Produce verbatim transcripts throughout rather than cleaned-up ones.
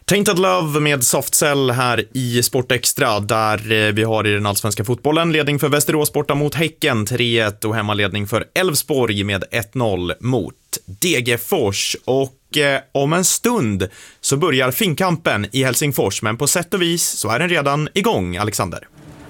Tainted Love med Softcell här i Sport Extra, där vi har i den allsvenska fotbollen ledning för Västerås borta mot Häcken tre ett och hemmaledning för Elfsborg med ett noll mot Degerfors. Och eh, om en stund så börjar finkampen i Helsingfors, men på sätt och vis så är den redan igång, Alexander.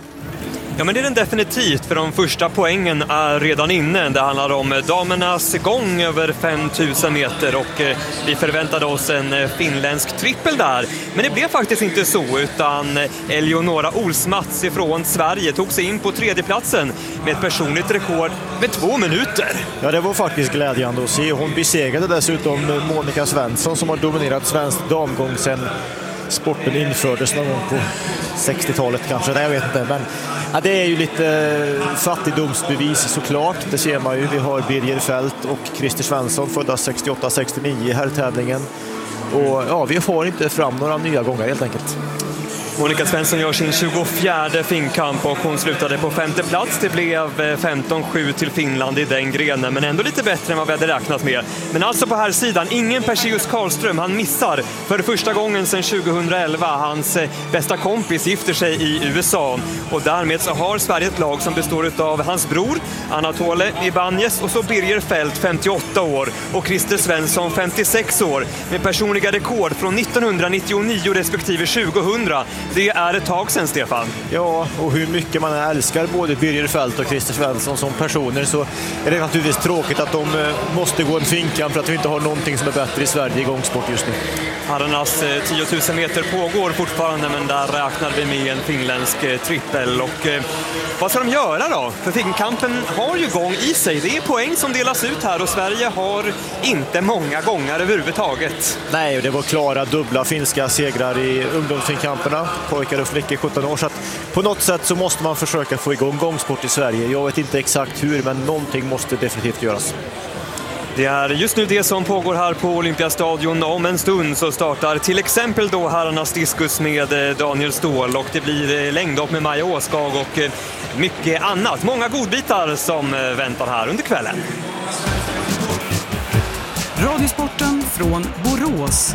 Ja, men det är den definitivt, för de första poängen är redan inne. Det handlar om damernas gång över fem tusen meter och eh, vi förväntade oss en eh, finländsk trippel där. Men det blev faktiskt inte så, utan eh, Eleonora Olsmats ifrån Sverige tog sig in på tredjeplatsen med ett personligt rekord med två minuter. Ja, det var faktiskt glädjande att se. Hon besegrade dessutom Monica Svensson som har dominerat svensk damgång sedan sporten infördes någon gång på sextiotalet kanske, det jag vet inte, men ja, det är ju lite fattigdomsbevis såklart, det ser man ju. Vi har Birger Fält och Christer Svensson födda sextioåtta sextionio i herrtävlingen, och ja, vi får inte fram några nya gånger helt enkelt. Monica Svensson gör sin tjugofjärde finkamp och hon slutade på femte plats. Det blev femton sju till Finland i den grenen, men ändå lite bättre än vad vi hade räknat med. Men alltså på här sidan, ingen Perseus Karlström. Han missar för första gången sedan tjugohundraelva. Hans bästa kompis gifter sig i U S A. Och därmed så har Sverige ett lag som består av hans bror Anatole Ibanez och så Birger Fält, femtioåtta år, och Christer Svensson, femtiosex år, med personliga rekord från nittonhundranittionio respektive tjugohundra. Det är ett tag sedan, Stefan. Ja, och hur mycket man älskar både Birger Fält och Christer Svensson som personer, så är det naturligtvis tråkigt att de måste gå en finkamp för att vi inte har någonting som är bättre i Sverige i gångsport just nu. Herrarnas tio tusen meter pågår fortfarande, men där räknar vi med en finländsk trippel. Och eh, vad ska de göra då? För finkampen har ju gång i sig. Det är poäng som delas ut här och Sverige har inte många gånger överhuvudtaget. Nej, och det var klara dubbla finska segrar i ungdomsfinkamperna, pojkar och flickor sjutton år, så att på något sätt så måste man försöka få igång gångsport i Sverige. Jag vet inte exakt hur, men någonting måste definitivt göras. Det är just nu det som pågår här på Olympiastadion. Om en stund så startar till exempel då herrarnas diskus med Daniel Ståhl, och det blir längdhopp med Maja Åskag och mycket annat. Många godbitar som väntar här under kvällen. Radiosporten från Borås.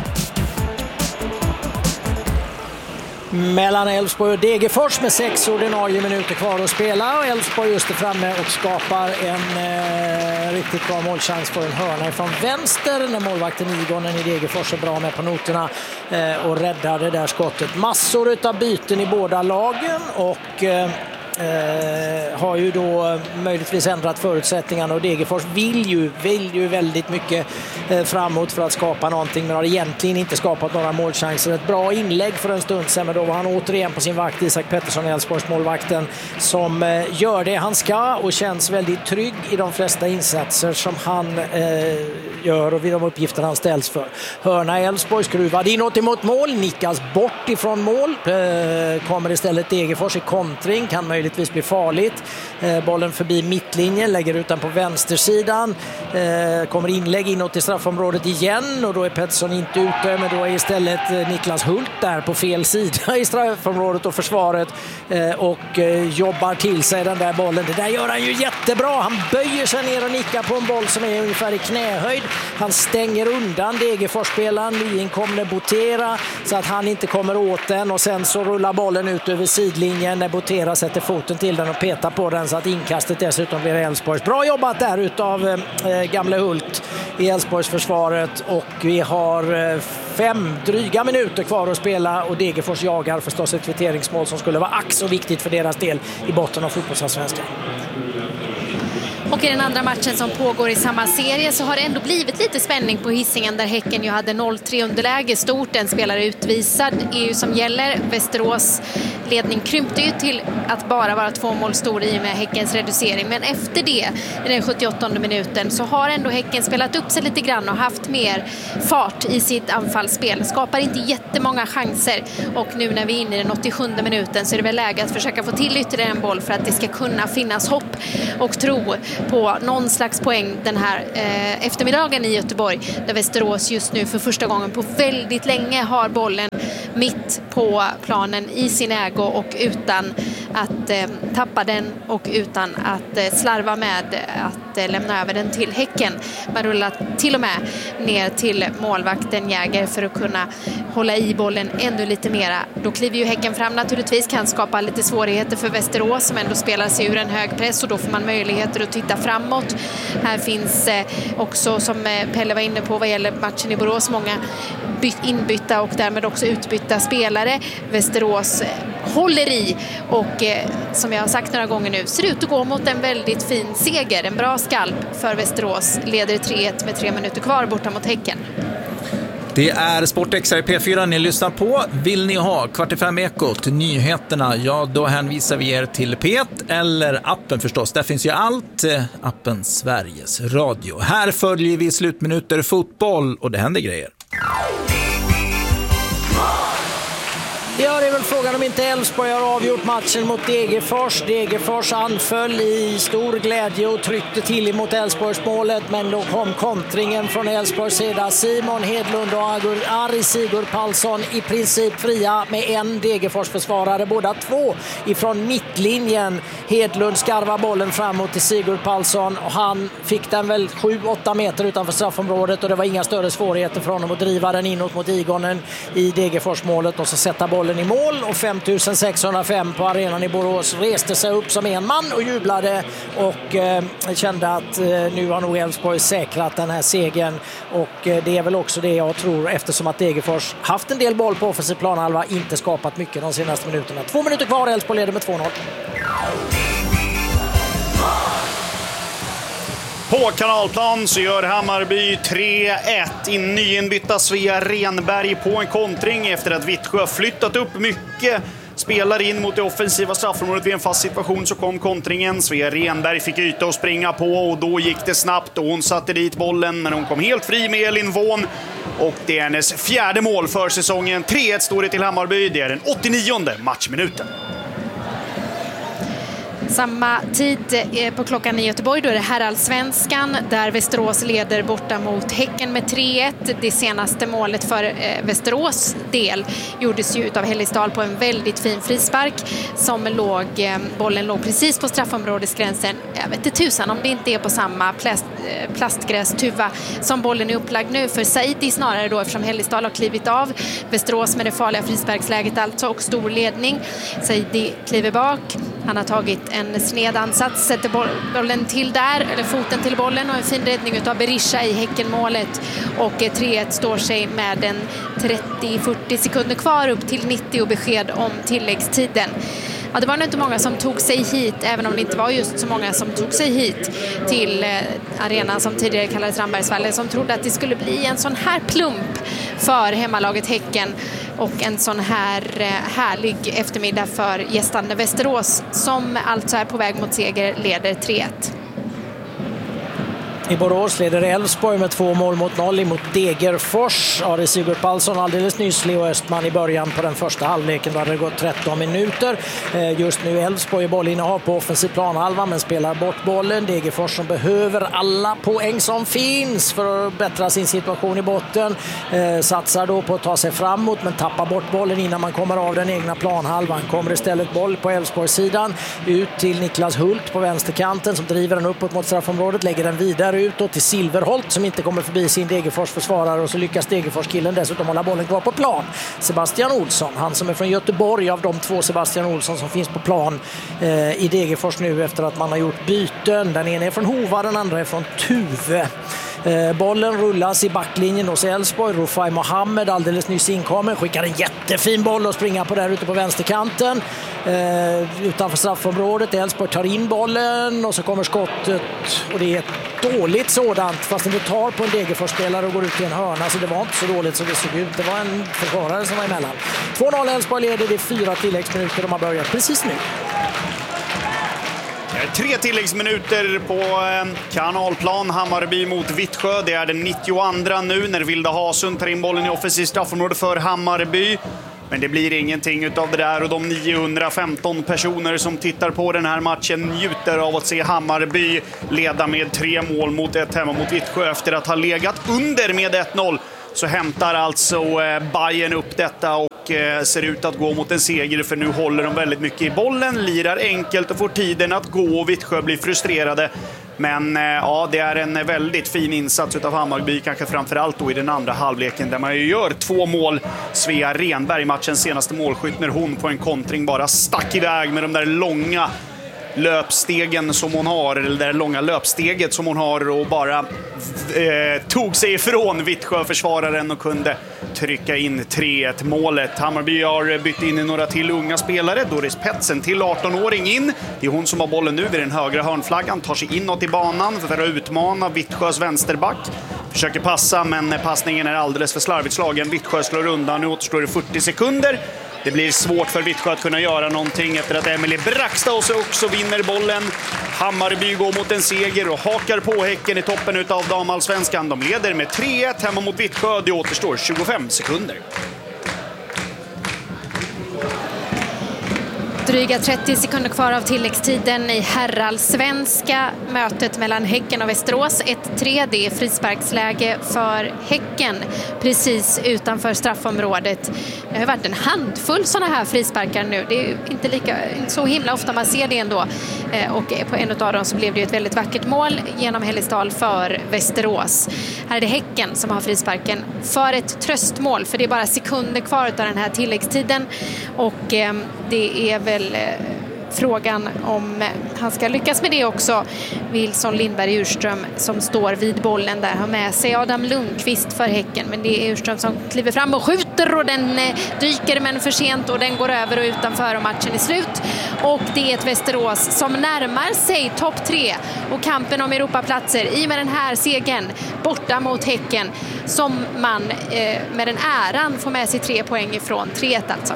Mellan Elfsborg och Degerfors med sex ordinarie minuter kvar att spela, och Elfsborg just är framme och skapar en eh, riktigt bra målchans för en hörna ifrån vänster när målvakten Igonen i Degerfors är bra med på noterna eh, och räddar det där skottet. Massor av byten i båda lagen och eh, Eh, har ju då möjligtvis ändrat förutsättningarna, och Degerfors vill ju, vill ju väldigt mycket eh, framåt för att skapa någonting, men har egentligen inte skapat några målchanser. Ett bra inlägg för en stund sedan, men då var han återigen på sin vakt, Isak Pettersson, Elfsborgs målvakten, som eh, gör det han ska och känns väldigt trygg i de flesta insatser som han eh, gör och vid de uppgifter han ställs för. Hörna Elfsborg skruvad inåt emot mål, nickas bort ifrån mål, eh, kommer istället Degerfors i kontring, kan möjligtvis blir farligt. Eh, bollen förbi mittlinjen, lägger ut den på vänstersidan. Eh, kommer inlägg inåt i straffområdet igen, och då är Pettersson inte ute, men då är istället eh, Niklas Hult där på fel sida i straffområdet och försvaret eh, och eh, jobbar till sig den där bollen. Det där gör han ju jättebra. Han böjer sig ner och nickar på en boll som är ungefär i knähöjd. Han stänger undan Degerfors-spelaren, nyinkomne Botera, så att han inte kommer åt den, och sen så rullar bollen ut över sidlinjen när Botera sätter foten till den och petar på den, så att inkastet dessutom blir Elfsborgs. Bra jobbat där utav eh, gamle Hult i Elfsborgs försvaret, och vi har eh, fem dryga minuter kvar att spela, och Degerfors jagar förstås ett kvitteringsmål som skulle vara ack så viktigt för deras del i botten av fotbollsallsvenskan. Och i den andra matchen som pågår i samma serie så har det ändå blivit lite spänning på Hisingen, där Häcken ju hade noll tre underläge stort. En spelare utvisad är ju som gäller. Västerås ledning krympte ju till att bara vara två mål stor i och med Häckens reducering. Men efter det, i den sjuttioåttonde minuten, så har ändå Häcken spelat upp sig lite grann och haft mer fart i sitt anfallsspel. Skapar inte jättemånga chanser, och nu när vi är inne i den åttiosjunde minuten så är det väl läge att försöka få till ytterligare en boll för att det ska kunna finnas hopp och tro på någon slags poäng den här eh, eftermiddagen i Göteborg, där Västerås just nu för första gången på väldigt länge har bollen mitt på planen i sin ägo och utan att eh, tappa den och utan att eh, slarva med att eh, lämna över den till Häcken. Man rullar till och med ner till målvakten Jäger för att kunna hålla i bollen ännu lite mera. Då kliver ju Häcken fram naturligtvis, kan skapa lite svårigheter för Västerås som ändå spelar sig ur en hög press, och då får man möjligheter att titta framåt. Här finns eh, också, som eh, Pelle var inne på vad gäller matchen i Borås, många byt, inbytta och därmed också utbytta spelare. Västerås eh, håller i och eh, som jag har sagt några gånger nu, ser ut att gå mot en väldigt fin seger. En bra skalp för Västerås, leder tre ett med tre minuter kvar borta mot Häcken. Det är Sportextra i P fyra ni lyssnar på. Vill ni ha kvart i fem ekot, nyheterna, ja då hänvisar vi er till P ett eller appen förstås. Där finns ju allt, appen Sveriges Radio. Här följer vi slutminuter fotboll och det händer grejer. Ja, det är väl frågan om inte Elfsborg har avgjort matchen mot Degerfors. Degerfors anföll i stor glädje och tryckte till emot Elfsborgsmålet, men då kom kontringen från Elfsborgs sida. Simon Hedlund och Ari Sigurd Palsson i princip fria med en Degerfors-försvarare, båda två ifrån mittlinjen. Hedlund skarvar bollen framåt till Sigurd Palsson och han fick den väl sju åtta meter utanför straffområdet, och det var inga större svårigheter för honom att driva den inåt mot Igonen i Degerfors-målet och så sätta bollen i mål. Och fem tusen sexhundrafem på arenan i Borås reste sig upp som en man och jublade och eh, kände att eh, nu har nog Elfsborg säkrat den här segern, och eh, det är väl också det jag tror, eftersom att Degerfors haft en del boll på offensiv planhalva, inte skapat mycket de senaste minuterna. Två minuter kvar, Elfsborg leder med två noll. På Kanalplan så gör Hammarby tre ett i nyinbytta Svea Renberg på en kontring efter att Vittsjö flyttat upp mycket. Spelar in mot det offensiva straffområdet vid en fast situation, så kom kontringen. Svea Renberg fick yta och springa på, och då gick det snabbt och hon satte dit bollen, men hon kom helt fri med Elin Vån. Och det är hennes fjärde mål för säsongen. tre ett står det till Hammarby. Det är den åttionionde matchminuten. Samma tid på klockan i Göteborg, då är det herrallsvenskan där Västerås leder borta mot Häcken med tre ett. Det senaste målet för Västerås del gjordes ju av Hellisdal på en väldigt fin frispark som låg, bollen låg precis på straffområdesgränsen. Jag vet inte tusan om det inte är på samma plast, plastgrästuva som bollen är upplagd nu för Saidi snarare då, eftersom Hellisdal har klivit av. Västerås med det farliga frisparksläget alltså och stor ledning. Saidi kliver bak. Han har tagit en sned ansats, sätter bollen till där, eller foten till bollen, och en fin räddning utav Berisha i Häckenmålet. Och tre ett står sig med en trettio till fyrtio sekunder kvar upp till nittio, och besked om tilläggstiden. Ja, det var nog inte många som tog sig hit, även om det inte var just så många som tog sig hit till eh, arenan som tidigare kallades Rambergsvallen, som trodde att det skulle bli en sån här plump för hemmalaget Häcken och en sån här eh, härlig eftermiddag för gästande Västerås, som alltså är på väg mot seger, leder tre ett. I Borås leder Elfsborg med två mål mot noll emot Degerfors. Ari Sigurd Palsson alldeles nyss, Leo Östman i början på den första halvleken. Då hade det gått tretton minuter. Just nu Elfsborg i bollinnehav på offensiv planhalva, men spelar bort bollen. Degerfors som behöver alla poäng som finns för att bättra sin situation i botten. Satsar då på att ta sig framåt, men tappar bort bollen innan man kommer av den egna planhalvan. Kommer istället boll på Elfsborgs sidan ut till Niklas Hult på vänsterkanten, som driver den uppåt mot straffområdet, lägger den vidare utåt till Silverholt som inte kommer förbi sin Degerfors försvarare, och så lyckas Degerfors-killen dessutom hålla bollen kvar på plan. Sebastian Olsson, han som är från Göteborg, av de två Sebastian Olsson som finns på plan eh, i Degerfors nu efter att man har gjort byten. Den ena är från Hova, den andra är från Tuve. Eh, bollen rullas i backlinjen hos Elfsborg. Rufai Mohammed alldeles nyss inkommen, skickar en jättefin boll och springer på där ute på vänsterkanten eh, utanför straffområdet. Elfsborg tar in bollen och så kommer skottet, och det är ett dåligt sådant, fast det tar på en Degerfors-spelare och går ut i en hörna, så det var inte så dåligt så det såg ut. Det var en försvarare som var emellan. två noll Elfsborg leder, det är fyra tilläggsminuter, de har börjat precis nu. Tre tilläggsminuter på Kanalplan. Hammarby mot Vittsjö. Det är den nittioandra nu när Vilda Hasund tar in bollen i offensiv straffområde för Hammarby. Men det blir ingenting utav det där, och de niohundrafemton personer som tittar på den här matchen njuter av att se Hammarby leda med tre mål mot ett hemma mot Vittsjö. Efter att ha legat under med ett noll så hämtar alltså Bayern upp detta, och och eh, ser ut att gå mot en seger, för nu håller de väldigt mycket i bollen, lirar enkelt och får tiden att gå, och Vittsjö blir frustrerade. Men eh, ja, det är en väldigt fin insats av Hammarby, kanske framförallt då i den andra halvleken där man ju gör två mål. Svea Renberg, matchens senaste målskytt, när hon på en kontring bara stack iväg med de där långa löpstegen som hon har, eller det där långa löpsteget som hon har, och bara eh, tog sig ifrån Vittsjö-försvararen och kunde trycka in tre ett målet. Hammarby har bytt in i några till unga spelare. Doris Petsen till arton-åring in. Det är hon som har bollen nu vid den högra hörnflaggan, tar sig inåt i banan för att utmana Vittsjös vänsterback. Försöker passa, men passningen är alldeles för slarvigt slagen. Vittsjö slår undan, nu återstår det fyrtio sekunder. Det blir svårt för Vittsjö att kunna göra någonting efter att Emily Braxtaus också vinner bollen. Hammarby går mot en seger och hakar på Häcken i toppen utav damallsvenskan. De leder med tre ett hemma mot Vittsjö. Det återstår tjugofem sekunder. Dryga trettio sekunder kvar av tilläggstiden i herrallsvenska. Mötet mellan Häcken och Västerås ett tre. Det är frisparksläge för Häcken precis utanför straffområdet. Det har varit en handfull sådana här frisparkar nu. Det är inte lika, så himla ofta man ser det ändå. Och på en av dem så blev det ett väldigt vackert mål genom Hällisdal för Västerås. Här är det Häcken som har frisparken för ett tröstmål, för det är bara sekunder kvar av den här tilläggstiden. Och det är väl frågan om han ska lyckas med det också. Wilson Lindberg Urström som står vid bollen där har med sig Adam Lundqvist för Häcken, men det är Urström som kliver fram och skjuter, och den dyker men för sent, och den går över och utanför och matchen är slut. Och det är ett Västerås som närmar sig topp tre och kampen om Europaplatser i med den här segern borta mot Häcken, som man eh, med den äran får med sig tre poäng ifrån. tre ett alltså.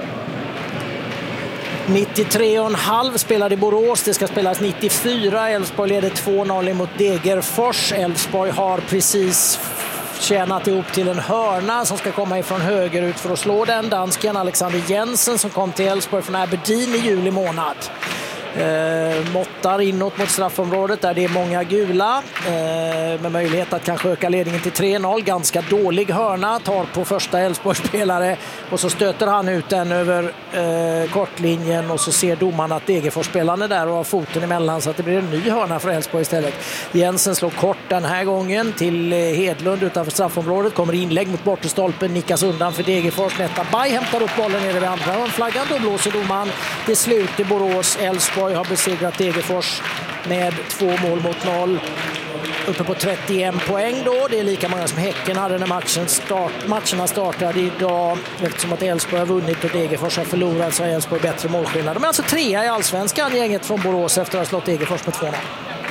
nittiotre och en halv spelade i Borås. Det ska spelas nittiofyra. Elfsborg leder två noll mot Degerfors. Elfsborg har precis tjänat ihop till en hörna som ska komma ifrån höger ut för att slå den. Dansken Alexander Jensen som kom till Elfsborg från Aberdeen i juli månad. Eh, måttar inåt mot straffområdet där det är många gula, eh, med möjlighet att kanske öka ledningen till tre noll. Ganska dålig hörna, tar på första Elfsborgsspelare och så stöter han ut den över eh, kortlinjen, och så ser domaren att Degerfors-spelaren är där och har foten emellan, så att det blir en ny hörna för Elfsborg istället. Jensen slår kort den här gången till eh, Hedlund utanför straffområdet, kommer inlägg mot bortestolpen, nickas undan för Degerfors. Netta Bay hämtar upp bollen nere vid andra hörnflaggan, då blåser domaren till slut i Borås. Elfsborg har besegrat Degerfors med två mål mot noll. Uppe på trettioen poäng då. Det är lika många som Häcken hade när matchen start, matcherna startade idag. Eftersom att Elfsborg har vunnit och Degerfors har förlorat så har Elfsborg bättre målskillnad. De är alltså trea i allsvenskan, gänget från Borås, efter att ha slått Degerfors med två noll.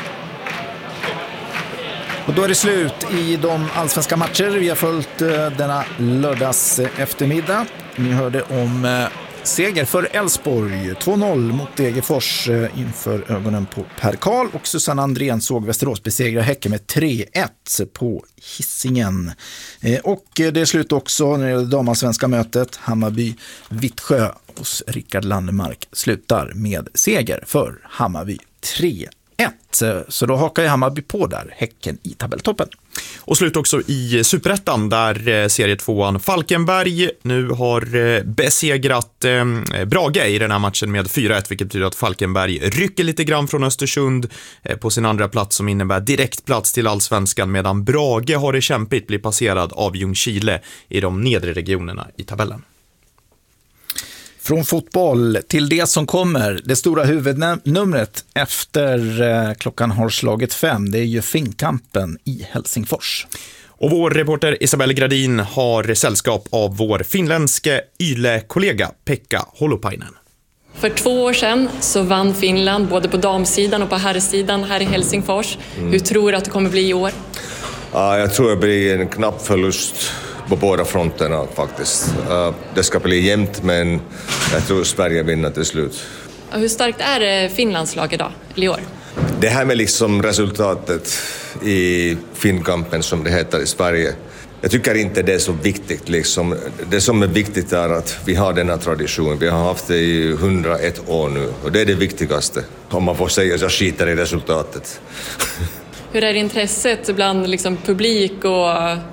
Och då är det slut i de allsvenska matcher vi har följt uh, denna lördags eftermiddag. Ni hörde om uh, seger för Elfsborg, två noll mot Degerfors uh, inför ögonen på Per Karl, och Susanne Andrén såg Västerås besegra Häcken med tre ett på Hisingen. Uh, och uh, det är slut också när det gäller damallsvenska mötet. Hammarby-Vittsjö hos Rickard Landemark slutar med seger för Hammarby tre ett. Så då hakar ju Hammarby på där, Häcken i tabelltoppen. Och slut också i Superettan där serietvåan Falkenberg nu har besegrat eh, Brage i den här matchen med fyra ett, vilket betyder att Falkenberg rycker lite grann från Östersund eh, på sin andra plats, som innebär direktplats till allsvenskan, medan Brage har det kämpigt, blir passerad av Ljungskile i de nedre regionerna i tabellen. Från fotboll till det som kommer, det stora huvudnumret efter eh, klockan har slagit fem, det är ju Finnkampen i Helsingfors. Och vår reporter Isabelle Gradin har sällskap av vår finländske Yle-kollega Pekka Holopainen. För två år sedan så vann Finland både på damsidan och på herrsidan här i Helsingfors. Mm. Hur tror du att det kommer bli i år? Ja, jag tror det blir en knapp förlust på båda fronterna faktiskt. Det ska bli jämnt, men jag tror Sverige vinner till slut. Hur starkt är Finlands lag idag, eller i år? Det här med liksom resultatet i Finnkampen, som det heter i Sverige, jag tycker inte det är så viktigt. Liksom. Det som är viktigt är att vi har denna tradition. Vi har haft det i hundraett år nu, och det är det viktigaste. Om man får säga så, skiter i resultatet. Hur är intresset bland liksom publik och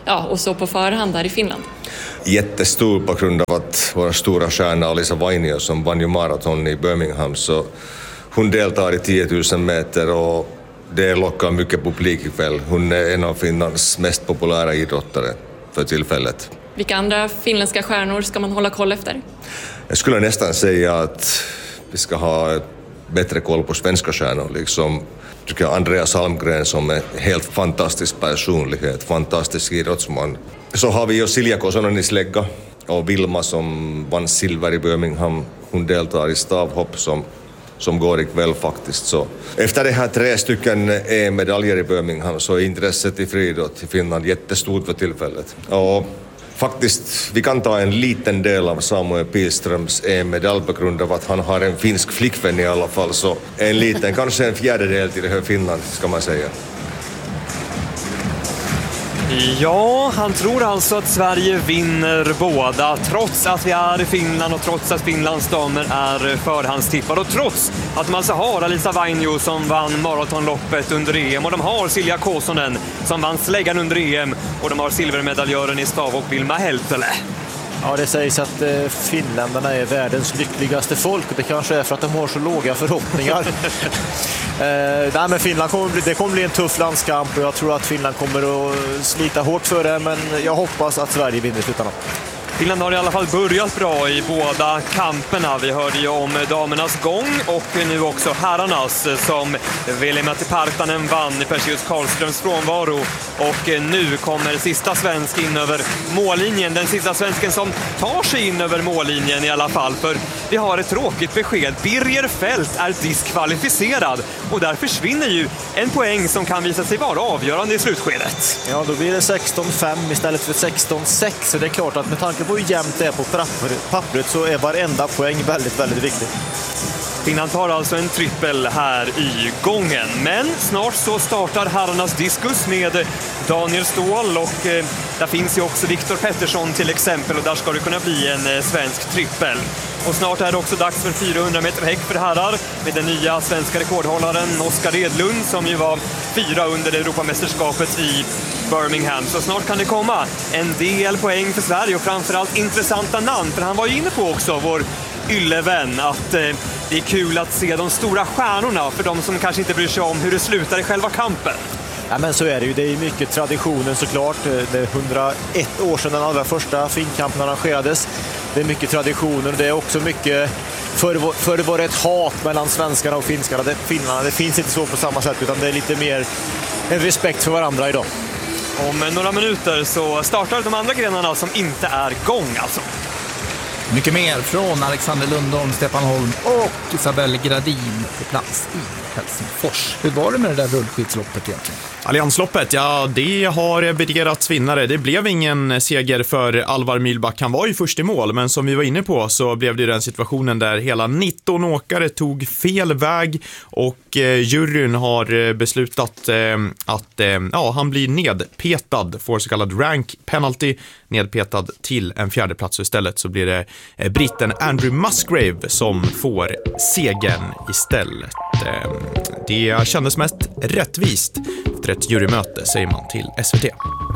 ja, och så på förhand här i Finland? Jättestor på grund av att våra stora stjärna Alisa Vainio som vann ju maraton i Birmingham, så hon deltar i tio tusen meter och det lockar mycket publik ikväll. Hon är en av Finlands mest populära idrottare för tillfället. Vilka andra finländska stjärnor ska man hålla koll efter? Jag skulle nästan säga att vi ska ha bättre koll på svenska stjärnor. Liksom, tycker jag Andreas Almgren som är helt fantastisk personlighet, fantastisk idrottsman. Så har vi ju Silja Kosonen i slägga och Vilma som vann silver i Birmingham. Hon deltar i stavhopp som, som går ikväll faktiskt. Så efter det här tre stycken E M-medaljer i Birmingham så är intresset i friidrott i Finland jättestort för tillfället. Och faktiskt, vi kan ta en liten del av Samuel Pilströms E M-medalj på grund av att han har en finsk flickvän i alla fall. Så en liten, kanske en fjärdedel till det Finland ska man säga. Ja, han tror alltså att Sverige vinner båda, trots att vi är i Finland och trots att Finlands damer är förhandstippade och trots att de alltså har Alisa Vainio som vann maratonloppet under E M och de har Silja Kosonen som vann släggan under E M och de har silvermedaljören i stavhopp Vilma Heltele. Ja, det sägs att eh, finländarna är världens lyckligaste folk och det kanske är för att de har så låga förhoppningar. eh, nej, men Finland kommer bli, det kommer bli en tuff landskamp och jag tror att Finland kommer att slita hårt för det, men jag hoppas att Sverige vinner i slutändan. Finland har i alla fall börjat bra i båda kamperna. Vi hörde ju om damernas gång och nu också herrarnas som Veli-Matti Partanen vann i Perseus Karlströms frånvaro. Och nu kommer sista svensk in över mållinjen. Den sista svensken som tar sig in över mållinjen i alla fall. För vi har ett tråkigt besked. Birger Fält är diskvalificerad och där försvinner ju en poäng som kan visa sig vara avgörande i slutskedet. Ja, då blir det sexton fem istället för sexton sex. Så det är klart att med tanke på hur jämnt det är på pappret så är varenda poäng väldigt, väldigt viktig. Finland tar alltså en trippel här i gången. Men snart så startar herrarnas diskus med Daniel Ståhl och eh, där finns ju också Viktor Pettersson till exempel och där ska det kunna bli en eh, svensk trippel. Och snart är det också dags för fyrahundra meter häck för herrar med den nya svenska rekordhållaren Oskar Edlund som ju var fyra under Europamästerskapet i Birmingham. Så snart kan det komma en del poäng för Sverige och framförallt intressanta namn. För han var ju inne på också, vår yllevän, att eh, det är kul att se de stora stjärnorna för de som kanske inte bryr sig om hur det slutar i själva kampen. Ja, men så är det ju. Det är mycket traditionen såklart. Det är hundraett år sedan den allra första finkampen arrangerades. Det är mycket traditioner. Det är också mycket... Förr, förr var det ett hat mellan svenskarna och finskarna. Det, finnarna, det finns inte så på samma sätt utan det är lite mer en respekt för varandra idag. Om några minuter så startar de andra grenarna som inte är gång alltså. Mycket mer från Alexander Lundholm, Stefan Holm och Isabelle Gradin på plats i Helsingfors. Hur var det med det där rullskidsloppet egentligen? Alliansloppet, ja det har reviderats vinnare. Det blev ingen seger för Alvar Mühlback. Han var ju först i mål, men som vi var inne på så blev det den situationen där hela nitton åkare tog fel väg och eh, juryn har beslutat eh, att eh, ja, han blir nedpetad, får så kallad rank penalty, nedpetad till en fjärde plats. Istället så blir det eh, britten Andrew Musgrave som får segern istället. Eh, det kändes mest rättvist efter ett jurymöte, säger man till S V T.